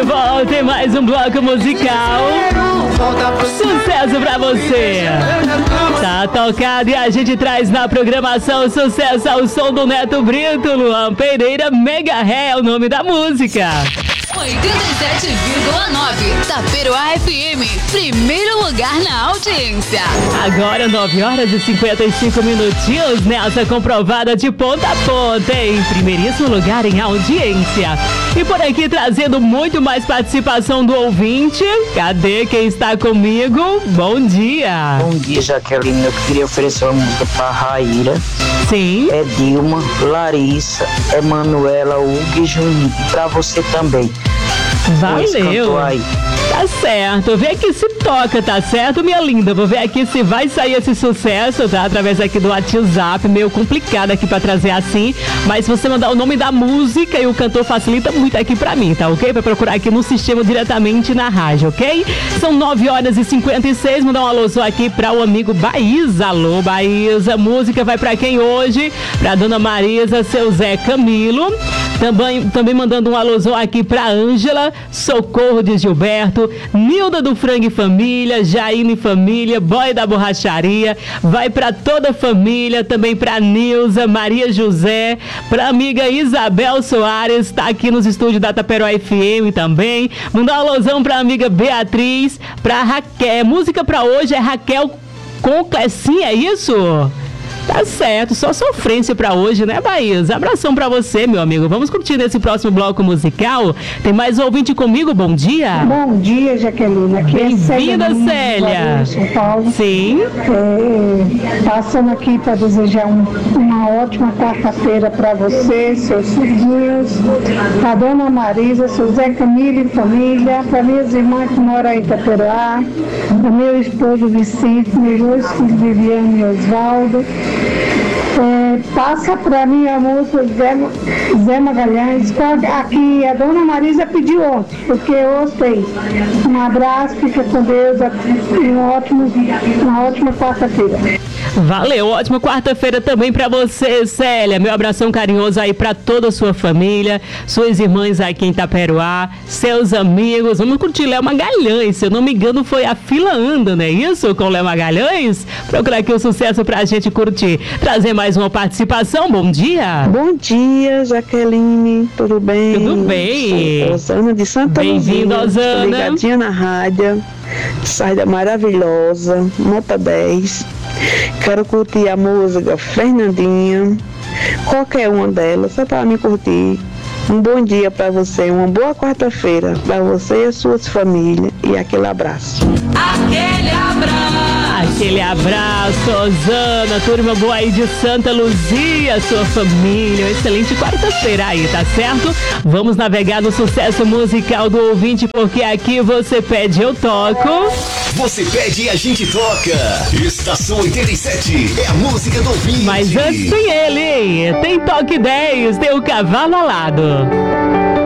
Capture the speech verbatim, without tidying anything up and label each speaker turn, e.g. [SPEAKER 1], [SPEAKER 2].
[SPEAKER 1] volta em mais um bloco musical. Sucesso pra você. Tá tocado e a gente traz na programação sucesso ao som do Neto Brito. Luan Pereira, Mega Ré é o nome da música.
[SPEAKER 2] oitenta e sete vírgula nove Taperoá F M, primeiro lugar na audiência.
[SPEAKER 1] Agora nove horas e cinquenta e cinco minutinhos nessa comprovada de ponta a ponta, em primeiríssimo lugar em audiência. E por aqui trazendo muito mais participação do ouvinte. Cadê quem está comigo? Bom dia.
[SPEAKER 3] Bom dia, Jaqueline. Eu queria oferecer uma música pra Raíra.
[SPEAKER 1] Sim.
[SPEAKER 3] É Dilma, Larissa, Emanuela, Hugo e Juninho. E pra você também.
[SPEAKER 1] Valeu.
[SPEAKER 3] Aí.
[SPEAKER 1] Tá certo, vê aqui se toca, tá certo, minha linda? Vou ver aqui se vai sair esse sucesso, tá? Através aqui do WhatsApp, meio complicado aqui pra trazer assim, mas se você mandar o nome da música e o cantor facilita muito aqui pra mim, tá ok? Pra procurar aqui no sistema diretamente na rádio, ok? São nove horas e cinquenta e seis, mandar um alô só aqui pra o amigo Baísa. Alô, Baísa, música vai pra quem hoje? Pra Dona Marisa, seu Zé Camilo. Também, também mandando um alôzão aqui pra Ângela, Socorro de Gilberto, Nilda do Frango e Família, Jaine Família, Boy da Borracharia, vai pra toda a família, também pra Nilza, Maria José, pra amiga Isabel Soares, tá aqui nos estúdios da Taperoá F M também. Mandar um alôzão pra amiga Beatriz, pra Raquel. Música pra hoje é Raquel com Clecinha, é isso? Tá certo, só sofrência pra hoje, né, Baís? Abração pra você, meu amigo. Vamos curtir nesse próximo bloco musical. Tem mais um ouvinte comigo, bom dia.
[SPEAKER 4] Bom dia, Jaqueline. Aqui é Célia.
[SPEAKER 1] Bem-vinda, Célia.
[SPEAKER 4] São Paulo.
[SPEAKER 1] Sim.
[SPEAKER 4] É, passando aqui para desejar um, uma ótima quarta-feira para você, seus filhos, para Dona Marisa, seu Zé Camilo e família, para minhas irmãs que moram em Itaperoá, para meu esposo Vicente, meus dois filhos Viviane e Osvaldo. É, passa para mim a música Zé, Zé Magalhães, aqui a Dona Marisa pediu ontem, porque eu gostei. Um abraço, fica com Deus e um ótimo, uma ótima quarta-feira.
[SPEAKER 1] Valeu, ótima quarta-feira também pra você, Célia. Meu abração carinhoso aí pra toda a sua família, suas irmãs aqui em Itaperoá, seus amigos. Vamos curtir Léo Magalhães. Se eu não me engano, foi a Fila Anda, não é isso? Com Léo Magalhães? Procura aqui o sucesso pra gente curtir. Trazer mais uma participação. Bom dia.
[SPEAKER 5] Bom dia, Jaqueline. Tudo bem?
[SPEAKER 1] Tudo bem.
[SPEAKER 5] Sou Osana de Santa Luzia.
[SPEAKER 1] Bem-vinda, Osana.
[SPEAKER 5] Ligadinha na rádio. Saída maravilhosa, nota dez. Quero curtir a música Fernandinha, qualquer uma delas, só para me curtir. Um bom dia para você, uma boa quarta-feira para você e as suas famílias e aquele abraço.
[SPEAKER 2] Aquele abraço.
[SPEAKER 1] Aquele abraço, Osana, turma boa aí de Santa Luzia, sua família. Uma excelente quarta-feira aí, tá certo? Vamos navegar no sucesso musical do ouvinte, porque aqui você pede, eu toco.
[SPEAKER 6] Você pede e a gente toca. Estação oitenta e sete é a música do ouvinte.
[SPEAKER 1] Mas antes tem ele, tem Toque dez, tem o Cavalo Alado.